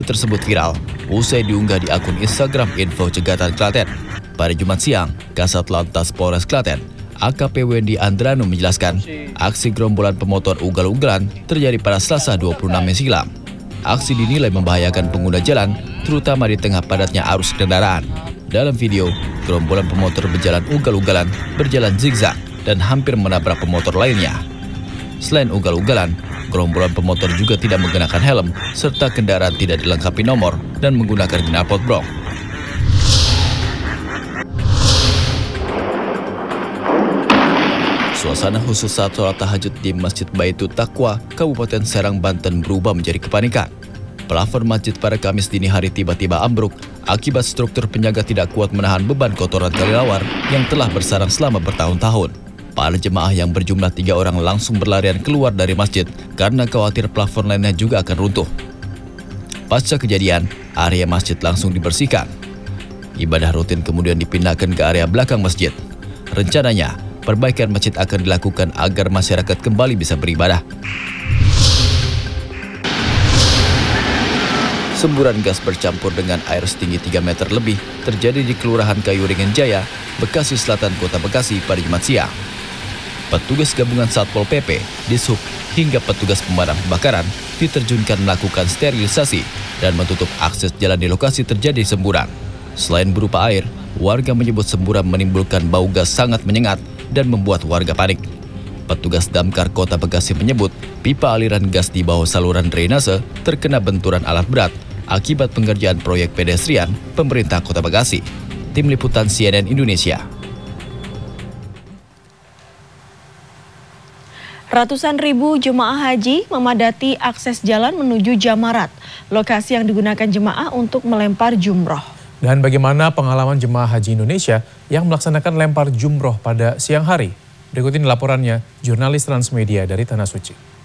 Tersebut viral usai diunggah di akun Instagram Info Cegatan Klaten. Pada Jumat siang, Kasat Lantas Polres Klaten, AKP Wendy Andrano menjelaskan, aksi gerombolan pemotor ugal-ugalan terjadi pada Selasa 26 Mei silam. Aksi dinilai membahayakan pengguna jalan, terutama di tengah padatnya arus kendaraan. Dalam video, gerombolan pemotor berjalan ugal-ugalan, berjalan zigzag, dan hampir menabrak pemotor lainnya. Selain ugal-ugalan, gerombolan pemotor juga tidak menggunakan helm, serta kendaraan tidak dilengkapi nomor dan menggunakan knalpot brong. Suasana khusus saat sholat tahajud di Masjid Baitul Taqwa, Kabupaten Serang, Banten berubah menjadi kepanikan. Plafon masjid pada Kamis dini hari tiba-tiba ambruk akibat struktur penjaga tidak kuat menahan beban kotoran kelelawar yang telah bersarang selama bertahun-tahun. Para jemaah yang berjumlah 3 orang langsung berlarian keluar dari masjid karena khawatir plafon lainnya juga akan runtuh. Pasca kejadian, area masjid langsung dibersihkan. Ibadah rutin kemudian dipindahkan ke area belakang masjid. Rencananya, perbaikan masjid akan dilakukan agar masyarakat kembali bisa beribadah. Semburan gas bercampur dengan air setinggi 3 meter lebih terjadi di Kelurahan Kayuringin Jaya, Bekasi Selatan, Kota Bekasi pada Jumat siang. Petugas gabungan Satpol PP, Dishub, hingga petugas pemadam kebakaran diterjunkan melakukan sterilisasi dan menutup akses jalan di lokasi terjadi semburan. Selain berupa air, warga menyebut semburan menimbulkan bau gas sangat menyengat dan membuat warga panik. Petugas Damkar Kota Bekasi menyebut pipa aliran gas di bawah saluran drainase terkena benturan alat berat akibat pengerjaan proyek pedestrian pemerintah Kota Bekasi. Tim Liputan CNN Indonesia. Ratusan ribu jemaah haji memadati akses jalan menuju Jamarat, lokasi yang digunakan jemaah untuk melempar jumroh. Dan bagaimana pengalaman jemaah haji Indonesia yang melaksanakan lempar jumroh pada siang hari? Berikut ini laporannya jurnalis Transmedia dari Tanah Suci.